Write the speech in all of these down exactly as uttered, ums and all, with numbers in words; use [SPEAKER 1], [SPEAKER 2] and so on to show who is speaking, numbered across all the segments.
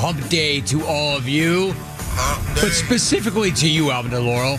[SPEAKER 1] hump day to all of you, but specifically to you, Alvin DeLaurel.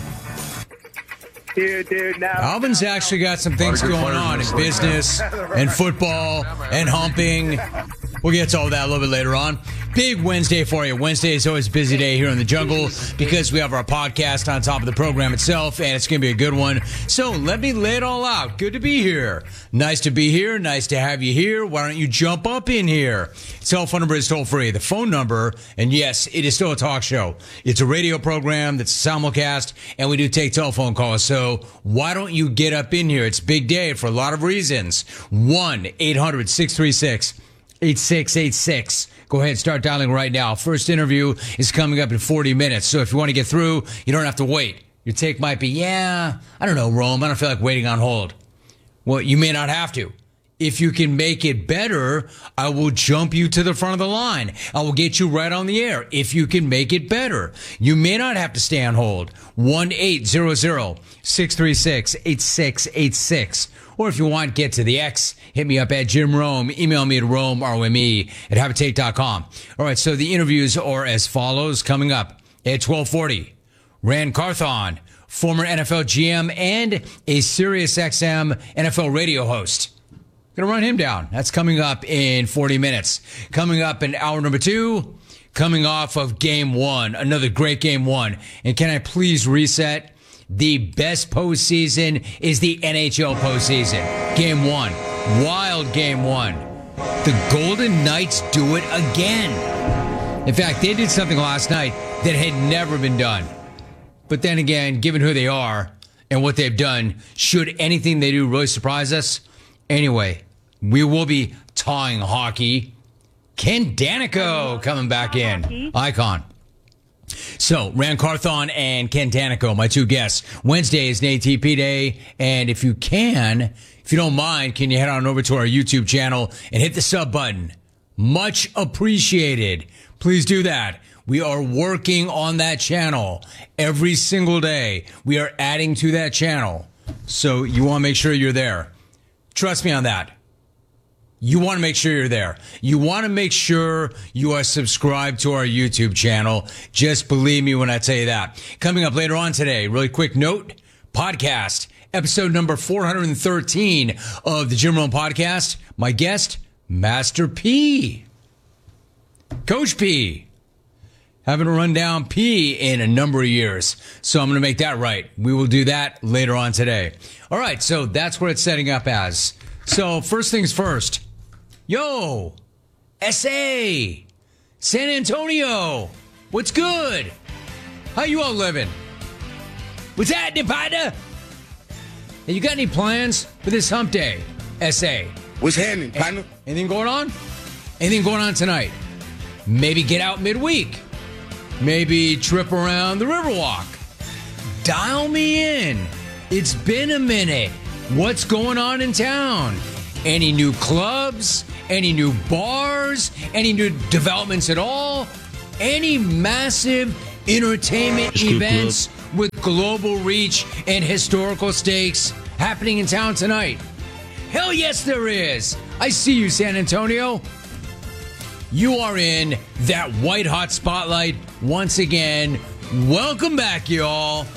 [SPEAKER 2] Dude, dude, now.
[SPEAKER 1] Alvin's actually got some things going on in business and football and humping. We'll get to all that a little bit later on. Big Wednesday for you. Wednesday is always a busy day here in the jungle because we have our podcast on top of the program itself, and it's going to be a good one. So let me lay it all out. Good to be here. Nice to be here. Nice to have you here. Why don't you jump up in here? Cell phone number is toll free. The phone number, and yes, it is still a talk show. It's a radio program that's a simulcast, and we do take telephone calls. So why don't you get up in here? It's a big day for a lot of reasons. one eight hundred six three six eight six eight six. Go ahead and start dialing right now. First interview is coming up in forty minutes. So if you want to get through, you don't have to wait. Your take might be, yeah, I don't know, Rome. I don't feel like waiting on hold. Well, you may not have to. If you can make it better, I will jump you to the front of the line. I will get you right on the air if you can make it better. You may not have to stay on hold. one eight hundred six three six eight six eight six. Or if you want, get to the X, hit me up at Jim Rome. Email me at Rome, R O M E, at habitate dot com. All right, so the interviews are as follows. Coming up at twelve forty, Ran Carthon, former N F L G M and a Sirius X M N F L radio host. Gonna run him down. That's coming up in forty minutes. Coming up in hour number two, coming off of game one, another great game one. And can I please reset? The best postseason is the N H L postseason. Game one. Wild game one. The Golden Knights do it again. In fact, they did something last night that had never been done. But then again, given who they are and what they've done, should anything they do really surprise us? Anyway, we will be talking hockey. Ken Daneyko coming back in. Icon. So, Ran Carthon and Ken Daneyko, my two guests. Wednesday is an A T P day, and if you can, if you don't mind, can you head on over to our YouTube channel and hit the sub button? Much appreciated. Please do that. We are working on that channel every single day. We are adding to that channel, so you want to make sure you're there. Trust me on that. You want to make sure you're there. You want to make sure you are subscribed to our YouTube channel. Just believe me when I tell you that. Coming up later on today, really quick note, podcast, episode number four hundred thirteen of the Jim Rome Podcast. My guest, Master P. Coach P. Haven't run down P in a number of years, so I'm going to make that right. We will do that later on today. All right, so that's what it's setting up as. So first things first. Yo, S A, San Antonio, what's good? How you all living? What's happening, partner? Hey, you got any plans for this hump day, S A?
[SPEAKER 3] What's happening, partner?
[SPEAKER 1] Anything going on? Anything going on tonight? Maybe get out midweek. Maybe trip around the Riverwalk. Dial me in. It's been a minute. What's going on in town? Any new clubs? Any new bars? Any new developments at all? Any massive entertainment events with global reach and historical stakes happening in town tonight? Hell yes, there is. I see you, San Antonio. You are in that white hot spotlight once again. Welcome back, y'all.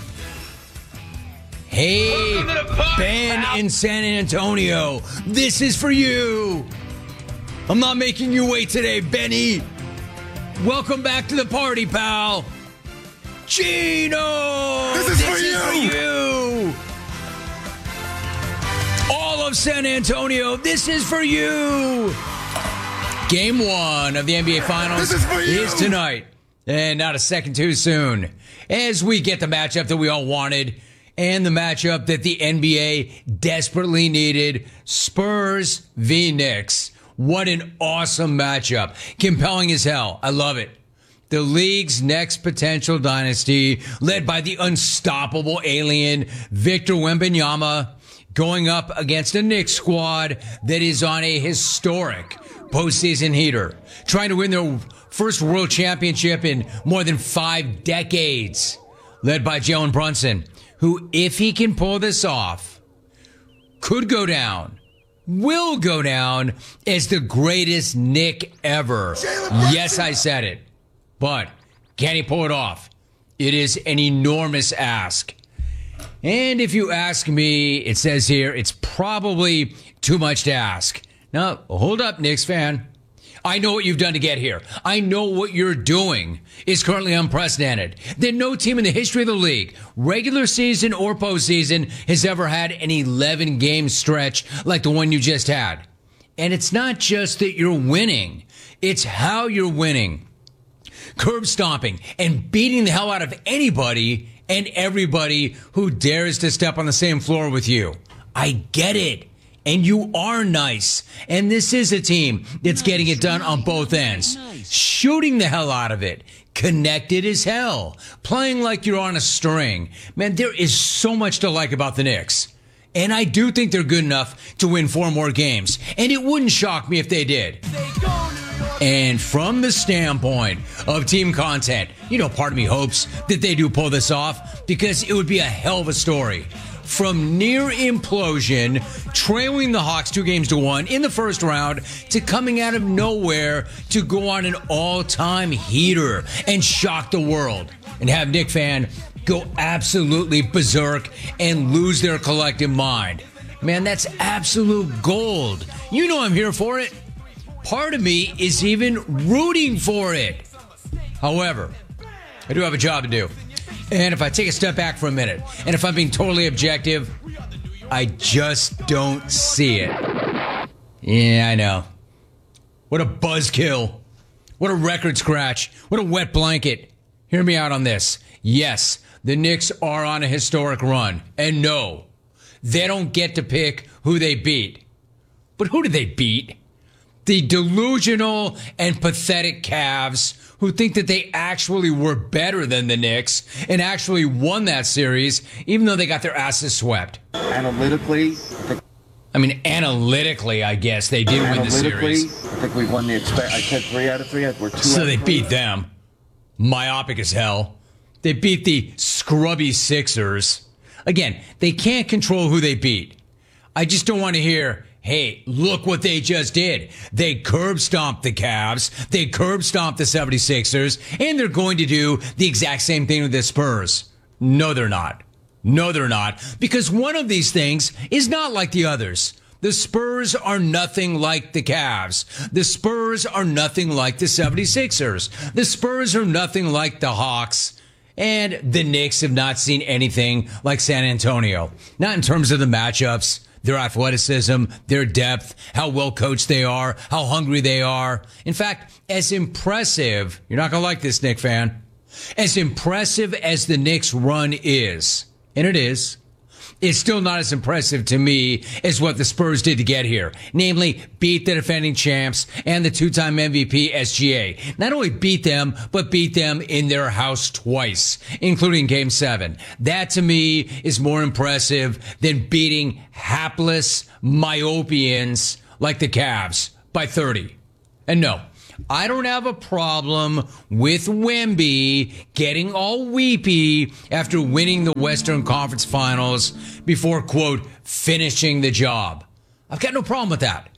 [SPEAKER 1] Hey, Ben in San Antonio, this is for you. I'm not making you wait today, Benny. Welcome back to the party, pal. Chino,
[SPEAKER 3] this is,
[SPEAKER 1] this
[SPEAKER 3] for,
[SPEAKER 1] is
[SPEAKER 3] you.
[SPEAKER 1] for you. All of San Antonio, this is for you. Game one of the N B A Finals
[SPEAKER 3] this is, for you.
[SPEAKER 1] is tonight, and not a second too soon, as we get the matchup that we all wanted. And the matchup that the N B A desperately needed, Spurs v Knicks. What an awesome matchup. Compelling as hell. I love it. The league's next potential dynasty, led by the unstoppable alien Victor Wembanyama, going up against a Knicks squad that is on a historic postseason heater, trying to win their first world championship in more than five decades, led by Jalen Brunson, who, if he can pull this off, could go down, will go down as the greatest Knick ever. Yes, I said it. But can he pull it off? It is an enormous ask. And if you ask me, it says here, it's probably too much to ask. Now, hold up, Knicks fan. I know what you've done to get here. I know what you're doing is currently unprecedented. That no team in the history of the league, regular season or postseason, has ever had an eleven-game stretch like the one you just had. And it's not just that you're winning. It's how you're winning. Curb stomping and beating the hell out of anybody and everybody who dares to step on the same floor with you. I get it. And you are nice. And this is a team that's nice, getting it done nice, on both ends. Nice. Shooting the hell out of it. Connected as hell. Playing like you're on a string. Man, there is so much to like about the Knicks. And I do think they're good enough to win four more games. And it wouldn't shock me if they did. And from the standpoint of team content, you know, part of me hopes that they do pull this off because it would be a hell of a story. From near implosion, trailing the Hawks two games to one in the first round, to coming out of nowhere to go on an all-time heater and shock the world and have Knick fan go absolutely berserk and lose their collective mind. Man, that's absolute gold. You know I'm here for it. Part of me is even rooting for it. However, I do have a job to do. And if I take a step back for a minute, and if I'm being totally objective, I just don't see it. Yeah, I know. What a buzzkill. What a record scratch. What a wet blanket. Hear me out on this. Yes, the Knicks are on a historic run. And no, they don't get to pick who they beat. But who did they beat? The delusional and pathetic Cavs, who think that they actually were better than the Knicks and actually won that series, even though they got their asses swept.
[SPEAKER 3] Analytically,
[SPEAKER 1] I mean, analytically, I guess they did win the series.
[SPEAKER 3] I think we won the expect. I said three out of three. We're two.
[SPEAKER 1] So
[SPEAKER 3] out
[SPEAKER 1] they
[SPEAKER 3] of three.
[SPEAKER 1] beat them. Myopic as hell. They beat the scrubby Sixers. Again, they can't control who they beat. I just don't want to hear, hey, look what they just did. They curb stomped the Cavs. They curb stomped the seventy-sixers. And they're going to do the exact same thing with the Spurs. No, they're not. No, they're not. Because one of these things is not like the others. The Spurs are nothing like the Cavs. The Spurs are nothing like the seventy-sixers. The Spurs are nothing like the Hawks. And the Knicks have not seen anything like San Antonio. Not in terms of the matchups, their athleticism, their depth, how well coached they are, how hungry they are. In fact, as impressive, you're not going to like this, Knick fan, as impressive as the Knicks run is, and it is, it's still not as impressive to me as what the Spurs did to get here. Namely, beat the defending champs and the two-time M V P S G A. Not only beat them, but beat them in their house twice, including Game seven. That, to me, is more impressive than beating hapless myopians like the Cavs by thirty. And no, I don't have a problem with Wemby getting all weepy after winning the Western Conference Finals before, quote, finishing the job. I've got no problem with that.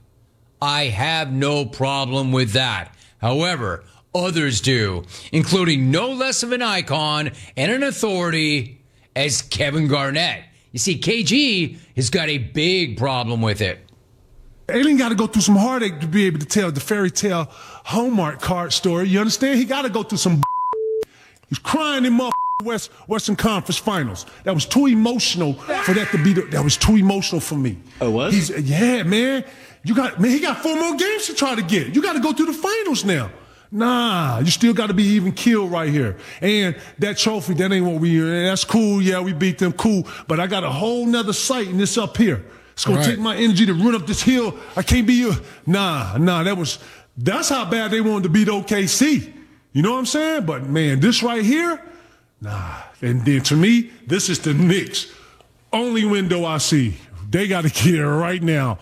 [SPEAKER 1] I have no problem with that. However, others do, including no less of an icon and an authority as Kevin Garnett. You see, K G has got a big problem with it.
[SPEAKER 4] Alien got to go through some heartache to be able to tell the fairy tale Hallmark card story. You understand? He got to go through some. He's crying in mother West Western Conference Finals. That was too emotional for that to be. The, that was too emotional for me.
[SPEAKER 3] Oh, what?
[SPEAKER 4] He's, yeah, man. You got man. He got four more games to try to get. You got to go through the finals now. Nah, you still got to be even killed right here. And that trophy, that ain't what we. That's cool. Yeah, we beat them. Cool. But I got a whole nother sight in this up here. It's gonna right. take my energy to run up this hill. I can't be you. Nah, nah, that was, that's how bad they wanted to beat O K C. You know what I'm saying? But man, this right here, nah. And then to me, this is the Knicks' only window I see. They got to get it right now.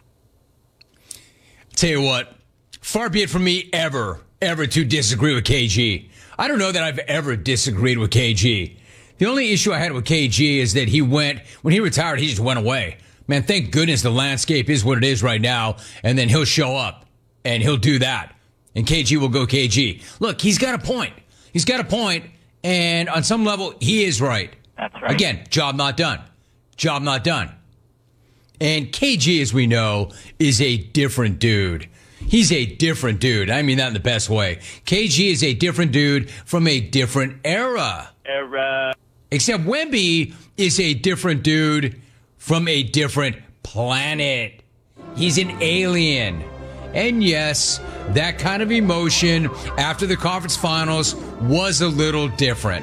[SPEAKER 1] Tell you what, far be it from me ever, ever to disagree with K G. I don't know that I've ever disagreed with K G. The only issue I had with K G is that he went, when he retired, he just went away. Man, thank goodness the landscape is what it is right now, and then he'll show up, and he'll do that. And K G will go K G. Look, he's got a point. He's got a point, and on some level, he is right.
[SPEAKER 2] That's right.
[SPEAKER 1] Again, job not done. Job not done. And K G, as we know, is a different dude. He's a different dude. I mean that in the best way. K G is a different dude from a different era.
[SPEAKER 2] Era.
[SPEAKER 1] Except Wemby is a different dude from a different planet. He's an alien. And yes, that kind of emotion after the conference finals was a little different.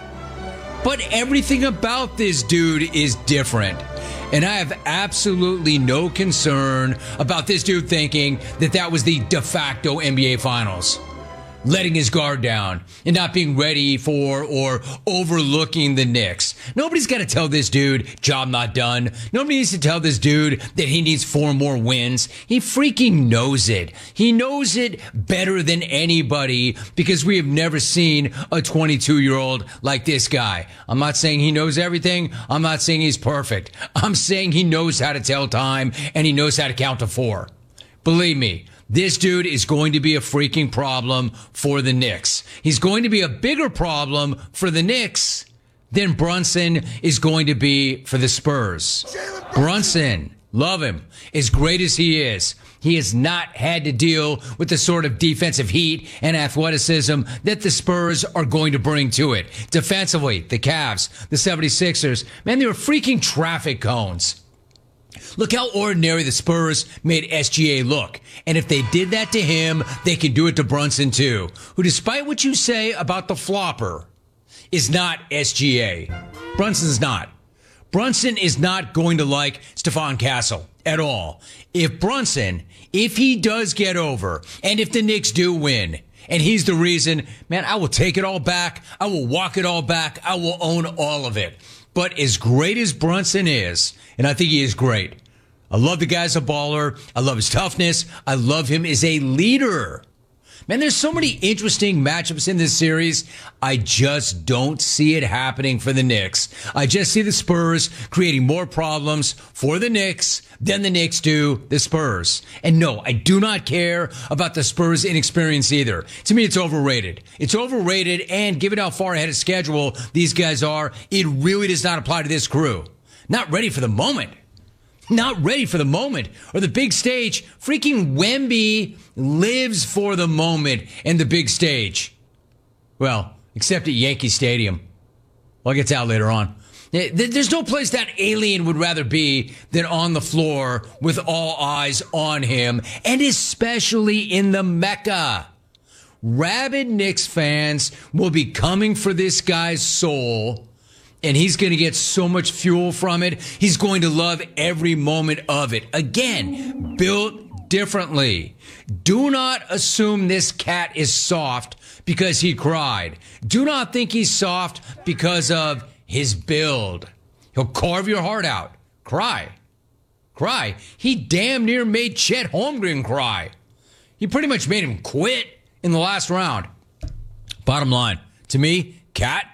[SPEAKER 1] But everything about this dude is different. And I have absolutely no concern about this dude thinking that that was the de facto N B A finals. Letting his guard down and not being ready for or overlooking the Knicks. Nobody's got to tell this dude, job not done. Nobody needs to tell this dude that he needs four more wins. He freaking knows it. He knows it better than anybody because we have never seen a twenty-two-year-old like this guy. I'm not saying he knows everything. I'm not saying he's perfect. I'm saying he knows how to tell time and he knows how to count to four. Believe me. This dude is going to be a freaking problem for the Knicks. He's going to be a bigger problem for the Knicks than Brunson is going to be for the Spurs. Brunson, love him. As great as he is, he has not had to deal with the sort of defensive heat and athleticism that the Spurs are going to bring to it. Defensively, the Cavs, the seventy-sixers, man, they were freaking traffic cones. Look how ordinary the Spurs made S G A look. And if they did that to him, they can do it to Brunson too, who, despite what you say about the flopper, is not S G A. Brunson's not. Brunson is not going to like Stephon Castle at all. If Brunson, if he does get over, and if the Knicks do win, and he's the reason, man, I will take it all back. I will walk it all back. I will own all of it. But as great as Brunson is, and I think he is great, I love the guy's a baller. I love his toughness. I love him as a leader. Man, there's so many interesting matchups in this series. I just don't see it happening for the Knicks. I just see the Spurs creating more problems for the Knicks than the Knicks do the Spurs. And no, I do not care about the Spurs' inexperience either. To me, it's overrated. It's overrated, and given how far ahead of schedule these guys are, it really does not apply to this crew. Not ready for the moment. Not ready for the moment or the big stage. Freaking Wemby lives for the moment and the big stage. Well, except at Yankee Stadium. Well, I'll get to that later on. There's no place that alien would rather be than on the floor with all eyes on him, and especially in the Mecca. Rabid Knicks fans will be coming for this guy's soul, and he's going to get so much fuel from it. He's going to love every moment of it. Again, built differently. Do not assume this cat is soft because he cried. Do not think he's soft because of his build. He'll carve your heart out. Cry. Cry. He damn near made Chet Holmgren cry. He pretty much made him quit in the last round. Bottom line, to me, Cat,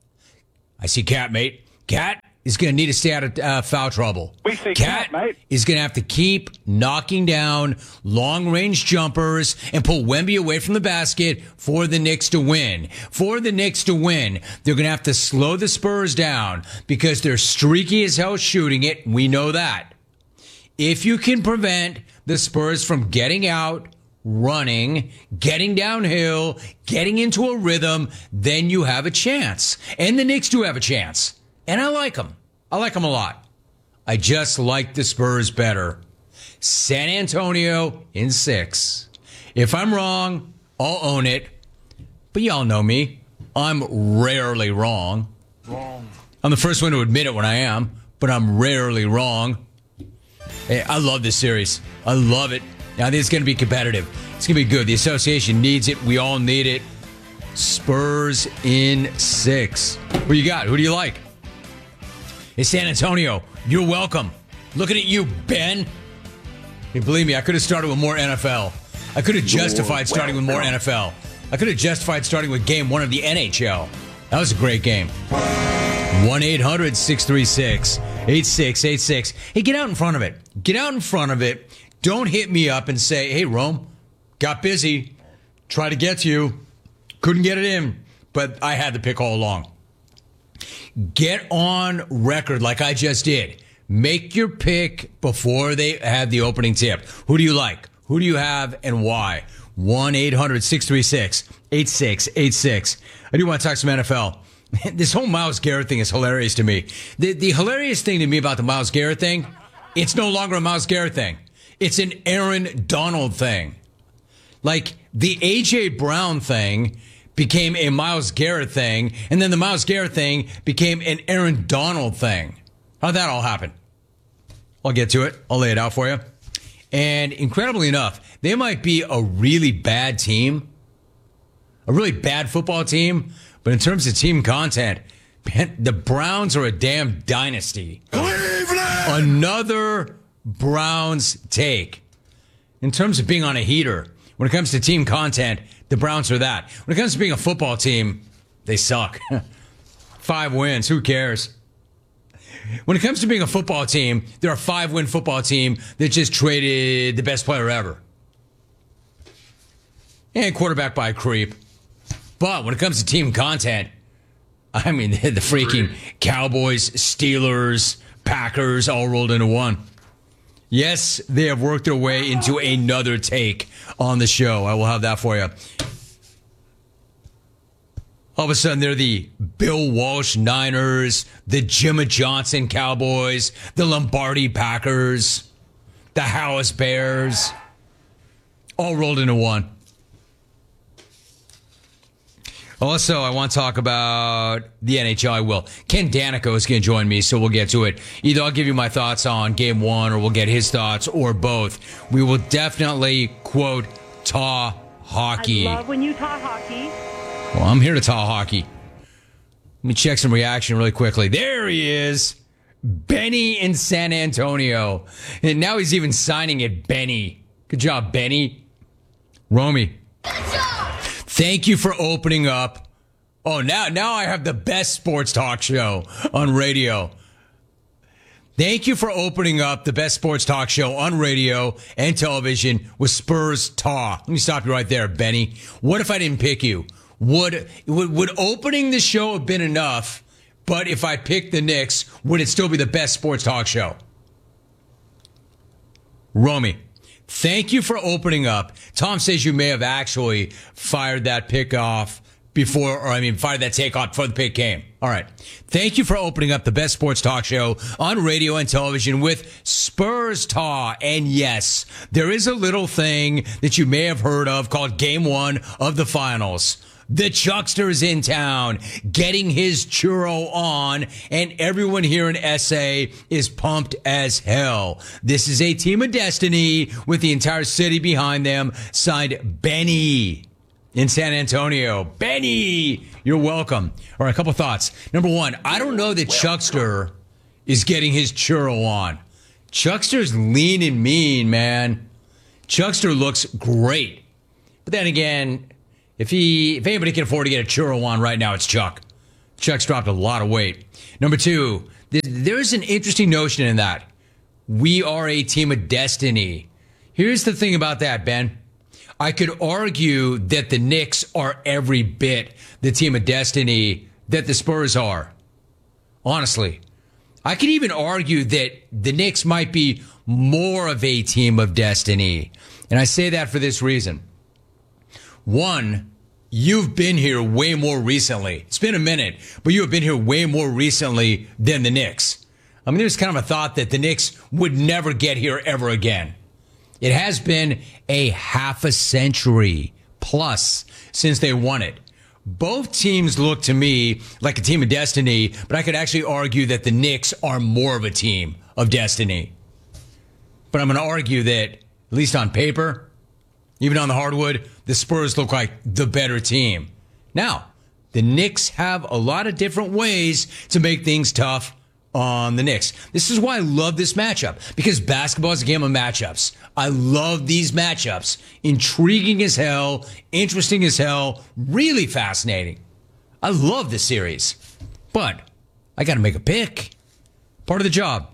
[SPEAKER 1] I see Cat, mate. Cat is going to need to stay out of uh, foul trouble.
[SPEAKER 2] We see
[SPEAKER 1] Cat,
[SPEAKER 2] Cat, mate.
[SPEAKER 1] is going to have to keep knocking down long-range jumpers and pull Wemby away from the basket for the Knicks to win. For the Knicks to win, they're going to have to slow the Spurs down because they're streaky as hell shooting it. We know that. If you can prevent the Spurs from getting out, running, getting downhill, getting into a rhythm, then you have a chance. And the Knicks do have a chance. And I like them. I like them a lot. I just like the Spurs better. San Antonio in six. If I'm wrong, I'll own it. But y'all know me. I'm rarely wrong.
[SPEAKER 4] Wrong.
[SPEAKER 1] I'm the first one to admit it when I am, but I'm rarely wrong. Hey, I love this series. I love it. I think it's going to be competitive. It's going to be good. The association needs it. We all need it. Spurs in six. What you got? Who do you like? Hey, San Antonio, you're welcome. Looking at you, Ben. Hey, believe me, I could have started with more N F L. I could have justified starting with more N F L. I could have justified starting with game one of the N H L. That was a great game. one eight hundred six three six eight six eight six. Hey, get out in front of it. Get out in front of it. Don't hit me up and say, hey, Rome, got busy. Try to get to you. Couldn't get it in. but I had the pick all along. Get on record like I just did. Make your pick before they have the opening tip. Who do you like? Who do you have and why? one eight hundred six three six eight six eight six. I do want to talk some N F L. This whole Myles Garrett thing is hilarious to me. The, the hilarious thing to me about the Myles Garrett thing, it's no longer a Myles Garrett thing. It's an Aaron Donald thing. Like the A J Brown thing became a Myles Garrett thing, and then the Myles Garrett thing became an Aaron Donald thing. How'd that all happen? I'll get to it. I'll lay it out for you. And incredibly enough, they might be a really bad team, a really bad football team, but in terms of team content, man, the Browns are a damn dynasty. Cleveland! Another Browns take. In terms of being on a heater, when it comes to team content, the Browns are that. When it comes to being a football team, they suck. Five wins, who cares? When it comes to being a football team, they're a five-win football team that just traded the best player ever. And quarterback by a creep. But when it comes to team content, I mean, the freaking Cowboys, Steelers, Packers all rolled into one. Yes, they have worked their way into another take on the show. I will have that for you. All of a sudden, they're the Bill Walsh Niners, the Jimmy Johnson Cowboys, the Lombardi Packers, the House Bears, all rolled into one. Also, I want to talk about the N H L. I will. Ken Danico is going to join me, so we'll get to it. Either I'll give you my thoughts on game one, or we'll get his thoughts, or both. We will definitely, quote, taw hockey.
[SPEAKER 2] I love when you talk hockey.
[SPEAKER 1] Well, I'm here to talk hockey. Let me check some reaction really quickly. There he is. Benny in San Antonio. And now he's even signing it Benny. Good job, Benny. Romy. Thank you for opening up. Oh, now, now I have the best sports talk show on radio. Thank you for opening up the best sports talk show on radio and television with Spurs Talk. Let me stop you right there, Benny. What if I didn't pick you? Would, would would opening the show have been enough, but if I picked the Knicks, would it still be the best sports talk show? Romy, thank you for opening up. Tom says you may have actually fired that pick off before, or I mean, fired that take off before the pick came. All right. Thank you for opening up the best sports talk show on radio and television with Spurs Talk. And yes, there is a little thing that you may have heard of called Game One of the Finals. The Chuckster's in town, getting his churro on, and everyone here in S A is pumped as hell. This is a team of destiny with the entire city behind them, signed Benny in San Antonio. Benny, you're welcome. All right, a couple thoughts. Number one, I don't know that Chuckster is getting his churro on. Chuckster's lean and mean, man. Chuckster looks great. But then again, If he, if anybody can afford to get a churro on right now, it's Chuck. Chuck's dropped a lot of weight. Number two, th- there's an interesting notion in that. We are a team of destiny. Here's the thing about that, Ben. I could argue that the Knicks are every bit the team of destiny that the Spurs are. Honestly. I could even argue that the Knicks might be more of a team of destiny. And I say that for this reason. One, you've been here way more recently. It's been a minute, but you have been here way more recently than the Knicks. I mean, there's kind of a thought that the Knicks would never get here ever again. It has been a half a century plus since they won it. Both teams look to me like a team of destiny, but I could actually argue that the Knicks are more of a team of destiny. But I'm going to argue that, at least on paper, even on the hardwood, the Spurs look like the better team. Now, the Knicks have a lot of different ways to make things tough on the Knicks. This is why I love this matchup, because basketball is a game of matchups. I love these matchups. Intriguing as hell, interesting as hell, really fascinating. I love this series. But I got to make a pick. Part of the job.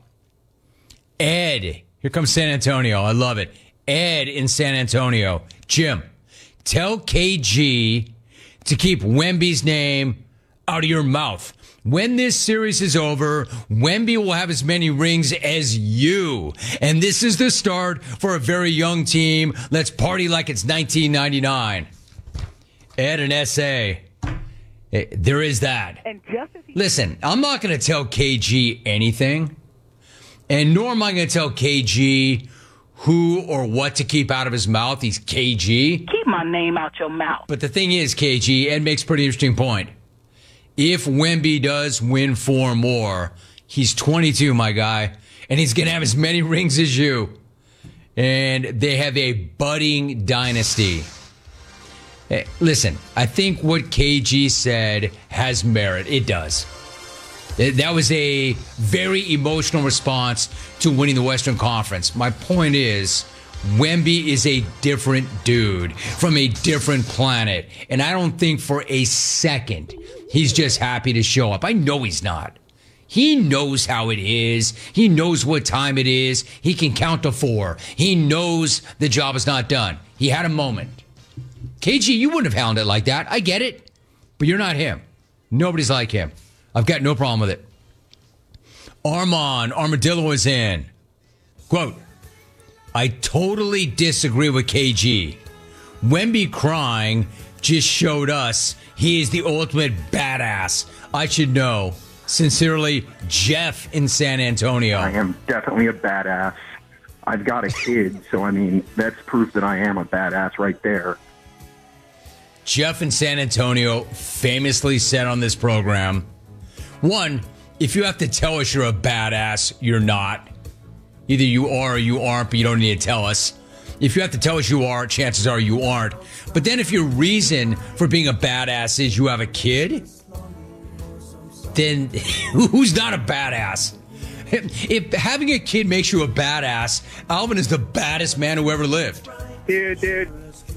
[SPEAKER 1] Ed, here comes San Antonio. I love it. Ed in San Antonio. Jim, tell K G to keep Wemby's name out of your mouth. When this series is over, Wemby will have as many rings as you. And this is the start for a very young team. Let's party like it's nineteen ninety-nine. Add an S A. There is that.
[SPEAKER 2] And just as he-
[SPEAKER 1] Listen, I'm not going to tell K G anything. And nor am I going to tell K G who or what to keep out of his mouth. He's K G.
[SPEAKER 2] Keep my name out your mouth.
[SPEAKER 1] But the thing is, K G, Ed makes a pretty interesting point. If Wemby does win four more, he's twenty-two, my guy, and he's going to have as many rings as you. And they have a budding dynasty. Hey, listen, I think what K G said has merit. It does. That was a very emotional response to winning the Western Conference. My point is, Wemby is a different dude from a different planet. And I don't think for a second he's just happy to show up. I know he's not. He knows how it is. He knows what time it is. He can count to four. He knows the job is not done. He had a moment. K G, you wouldn't have handled it like that. I get it. But you're not him. Nobody's like him. I've got no problem with it. Armand Armadillo is in. Quote, I totally disagree with K G. Wemby crying just showed us he is the ultimate badass. I should know. Sincerely, Jeff in San Antonio.
[SPEAKER 5] I am definitely a badass. I've got a kid, so I mean, that's proof that I am a badass right there.
[SPEAKER 1] Jeff in San Antonio famously said on this program, one, if you have to tell us you're a badass, you're not. Either you are or you aren't, but you don't need to tell us. If you have to tell us you are, chances are you aren't. But then if your reason for being a badass is you have a kid, then who's not a badass? If having a kid makes you a badass, Alvin is the baddest man who ever lived.
[SPEAKER 2] Dude, dude.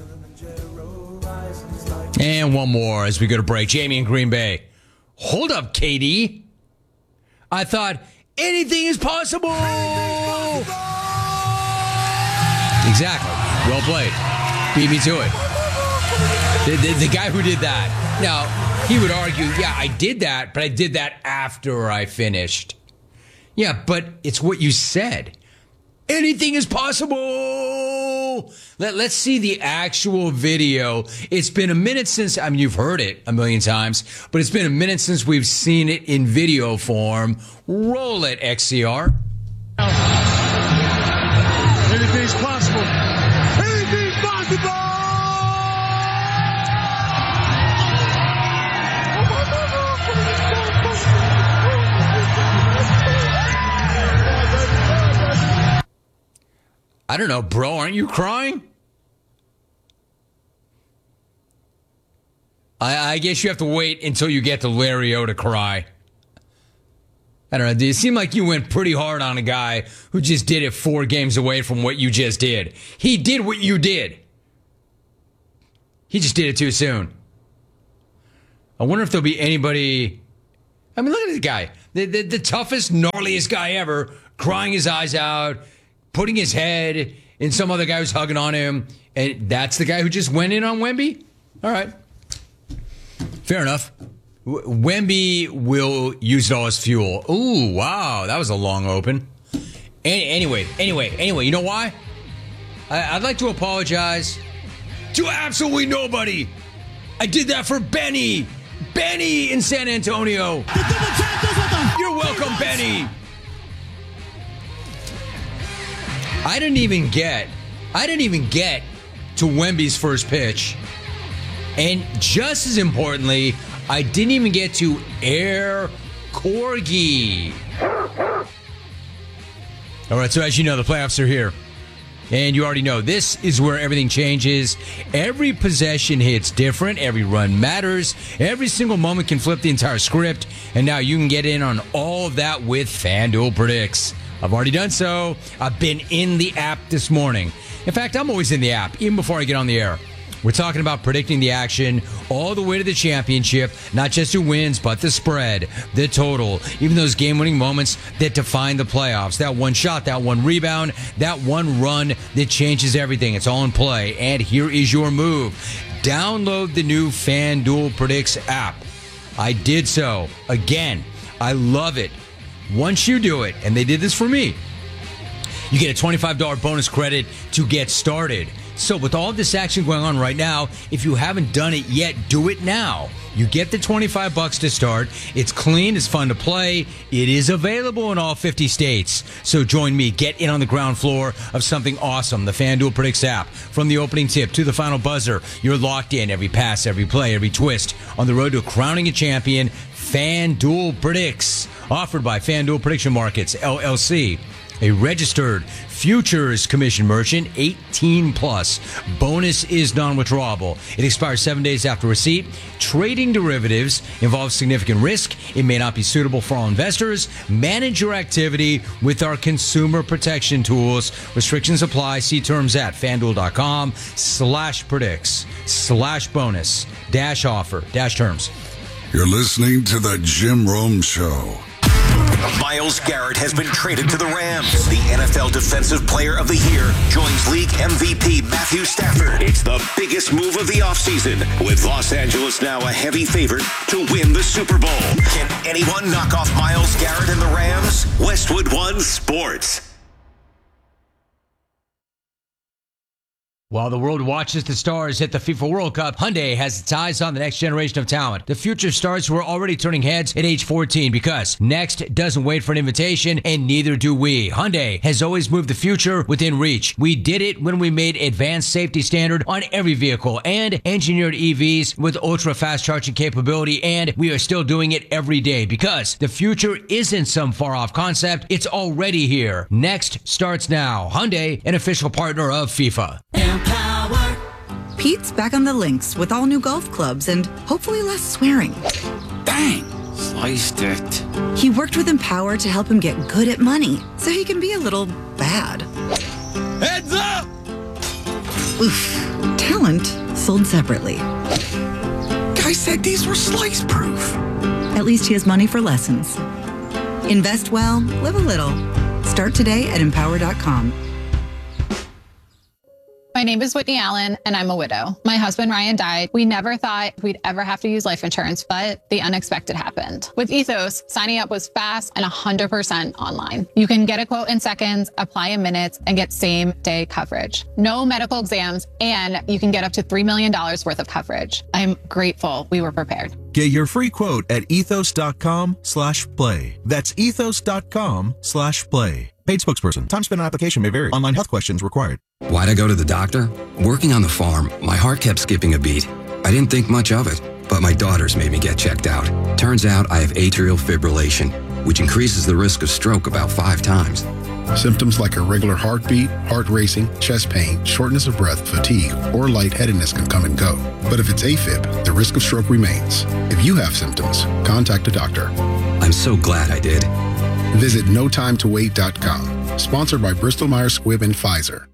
[SPEAKER 1] And one more as we go to break. Jamie in Green Bay. Hold up, K D. I thought anything is possible. Exactly. Well played. Beat me to it. The, the, the guy who did that. Now, he would argue, yeah, I did that, but I did that after I finished. Yeah, but it's what you said. Anything is possible. Let, let's see the actual video. It's been a minute since, I mean, you've heard it a million times, but it's been a minute since we've seen it in video form. Roll it, X C R.
[SPEAKER 4] Anything's possible. Anything's possible.
[SPEAKER 1] I don't know, bro. Aren't you crying? I, I guess you have to wait until you get to Larry O to cry. I don't know. It seemed like you went pretty hard on a guy who just did it four games away from what you just did. He did what you did. He just did it too soon. I wonder if there'll be anybody... I mean, look at this guy. The, the, the toughest, gnarliest guy ever, crying his eyes out, putting his head in some other guy who's hugging on him. And that's the guy who just went in on Wemby? All right. Fair enough. W- Wemby will use it all as fuel. Ooh, wow. That was a long open. Any- anyway, anyway, anyway, you know why? I- I'd like to apologize to absolutely nobody. I did that for Benny. Benny in San Antonio. You're welcome, Benny. I didn't even get, I didn't even get to Wemby's first pitch. And just as importantly, I didn't even get to Air Corgi. All right, so as you know, the playoffs are here. And you already know, this is where everything changes. Every possession hits different. Every run matters. Every single moment can flip the entire script. And now you can get in on all of that with FanDuel Predicts. I've already done so. I've been in the app this morning. In fact, I'm always in the app, even before I get on the air. We're talking about predicting the action all the way to the championship, not just who wins, but the spread, the total, even those game-winning moments that define the playoffs. That one shot, that one rebound, that one run that changes everything. It's all in play. And here is your move. download the new FanDuel Predicts app. I did so. Again, I love it. Once you do it, and they did this for me, you get a twenty-five dollars bonus credit to get started. So with all this action going on right now, if you haven't done it yet, do it now. You get the twenty-five bucks to start. It's clean. It's fun to play. It is available in all fifty states. So join me. Get in on the ground floor of something awesome. The FanDuel Predicts app. From the opening tip to the final buzzer, you're locked in. Every pass, every play, every twist. On the road to crowning a champion, FanDuel Predicts. Offered by FanDuel Prediction Markets, L L C. A registered futures commission merchant, eighteen plus. Bonus is non-withdrawable. It expires seven days after receipt. Trading derivatives involves significant risk. It may not be suitable for all investors. Manage your activity with our consumer protection tools. Restrictions apply. See terms at FanDuel.com slash predicts slash bonus dash offer dash terms.
[SPEAKER 6] You're listening to the Jim Rome Show.
[SPEAKER 7] Myles Garrett has been traded to the Rams. The N F L Defensive Player of the Year joins league M V P Matthew Stafford. It's the biggest move of the offseason, with Los Angeles now a heavy favorite to win the Super Bowl. Can anyone knock off Myles Garrett and the Rams? Westwood One Sports.
[SPEAKER 1] While the world watches the stars hit the FIFA World Cup, Hyundai has its eyes on the next generation of talent. The future stars who are already turning heads at age fourteen, because next doesn't wait for an invitation, and neither do we. Hyundai has always moved the future within reach. We did it when we made advanced safety standard on every vehicle and engineered E Vs with ultra-fast charging capability, and we are still doing it every day, because the future isn't some far-off concept. It's already here. Next starts now. Hyundai, an official partner of FIFA.
[SPEAKER 8] Empower. Pete's back on the links with all new golf clubs and hopefully less swearing.
[SPEAKER 9] Bang! Sliced it.
[SPEAKER 8] He worked with Empower to help him get good at money so he can be a little bad.
[SPEAKER 9] Heads up!
[SPEAKER 8] Oof. Talent sold separately.
[SPEAKER 9] Guy said these were slice proof.
[SPEAKER 8] At least he has money for lessons. Invest well, live a little. Start today at empower dot com.
[SPEAKER 10] My name is Whitney Allen, and I'm a widow. My husband, Ryan, died. We never thought we'd ever have to use life insurance, but the unexpected happened. With Ethos, signing up was fast and one hundred percent online. You can get a quote in seconds, apply in minutes, and get same-day coverage. No medical exams, and you can get up to three million dollars worth of coverage. I'm grateful we were prepared.
[SPEAKER 11] Get your free quote at ethos.com slash play. That's ethos.com slash play. Paid spokesperson. Time spent on application may vary. Online health questions required.
[SPEAKER 12] Why'd I go to the doctor? Working on the farm, my heart kept skipping a beat. I didn't think much of it, but my daughters made me get checked out. Turns out I have atrial fibrillation, which increases the risk of stroke about five times.
[SPEAKER 13] Symptoms like irregular heartbeat, heart racing, chest pain, shortness of breath, fatigue, or lightheadedness can come and go. But if it's AFib, the risk of stroke remains. If you have symptoms, contact a doctor.
[SPEAKER 12] I'm so glad I did.
[SPEAKER 13] Visit no time to wait dot com. Sponsored by Bristol Myers Squibb and Pfizer.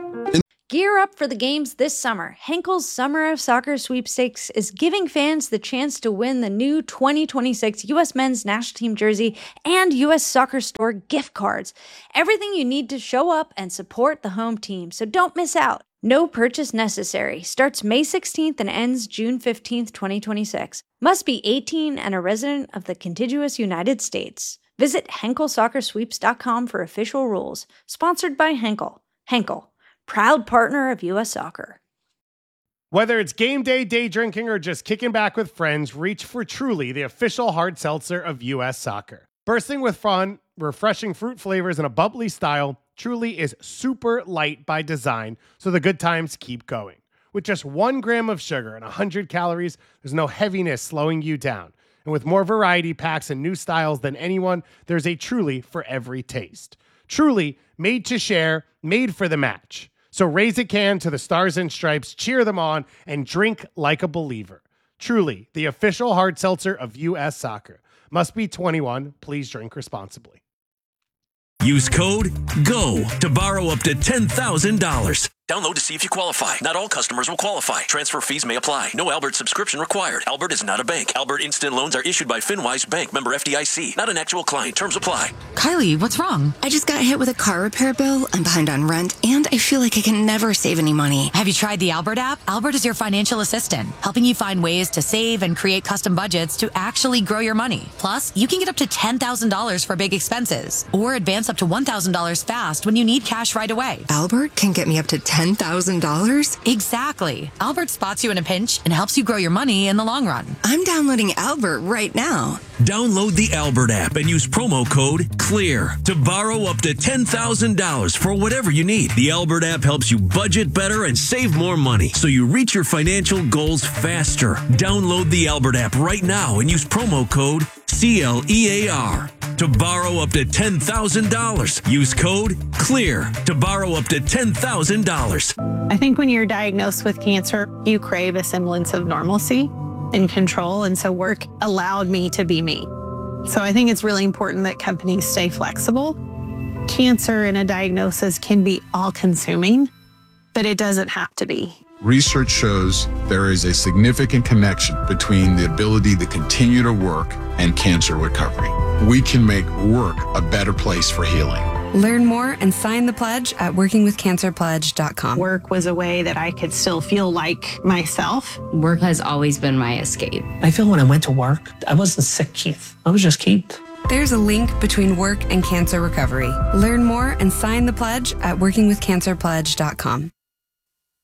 [SPEAKER 14] Gear up for the games this summer. Henkel's Summer of Soccer Sweepstakes is giving fans the chance to win the new twenty twenty-six U S Men's National Team jersey and U S Soccer Store gift cards. Everything you need to show up and support the home team, so don't miss out. No purchase necessary. Starts May sixteenth and ends June fifteenth, twenty twenty-six. Must be eighteen and a resident of the contiguous United States. Visit Henkel Soccer Sweeps dot com for official rules. Sponsored by Henkel. Henkel, proud partner of U S Soccer.
[SPEAKER 15] Whether it's game day, day drinking, or just kicking back with friends, reach for Truly, the official hard seltzer of U S Soccer. Bursting with fun, refreshing fruit flavors, and a bubbly style, Truly is super light by design, so the good times keep going. With just one gram of sugar and one hundred calories, there's no heaviness slowing you down. And with more variety packs and new styles than anyone, there's a Truly for every taste. Truly, made to share, made for the match. So raise a can to the Stars and Stripes, cheer them on, and drink like a believer. Truly, the official hard seltzer of U S Soccer. Must be twenty-one. Please drink responsibly.
[SPEAKER 16] Use code GO to borrow up to ten thousand dollars. Download to see if you qualify. Not all customers will qualify. Transfer fees may apply. No Albert subscription required. Albert is not a bank. Albert Instant Loans are issued by FinWise Bank, member F D I C. Not an actual client. Terms apply.
[SPEAKER 17] Kylie, what's wrong? I just got hit with a car repair bill. I'm behind on rent, and I feel like I can never save any money.
[SPEAKER 18] Have you tried the Albert app? Albert is your financial assistant, helping you find ways to save and create custom budgets to actually grow your money. Plus, you can get up to ten thousand dollars for big expenses, or advance up to one thousand dollars fast when you need cash right away.
[SPEAKER 17] Albert can get me up to ten thousand dollars?
[SPEAKER 18] Exactly. Albert spots you in a pinch and helps you grow your money in the long run.
[SPEAKER 17] I'm downloading Albert right now.
[SPEAKER 19] Download the Albert app and use promo code CLEAR to borrow up to ten thousand dollars for whatever you need. The Albert app helps you budget better and save more money so you reach your financial goals faster. Download the Albert app right now and use promo code C L E A R to borrow up to ten thousand dollars. Use code CLEAR to borrow up to ten thousand dollars.
[SPEAKER 20] I think when you're diagnosed with cancer, you crave a semblance of normalcy and control, and so work allowed me to be me. So I think it's really important that companies stay flexible. Cancer and a diagnosis can be all-consuming, but it doesn't have to be.
[SPEAKER 21] Research shows there is a significant connection between the ability to continue to work and cancer recovery. We can make work a better place for healing.
[SPEAKER 22] Learn more and sign the pledge at working with cancer pledge dot com.
[SPEAKER 20] Work was a way that I could still feel like myself.
[SPEAKER 23] Work has always been my escape.
[SPEAKER 24] I feel when I went to work, I wasn't sick, Keith. I was just Keith.
[SPEAKER 22] There's a link between work and cancer recovery. Learn more and sign the pledge at working with cancer pledge dot com.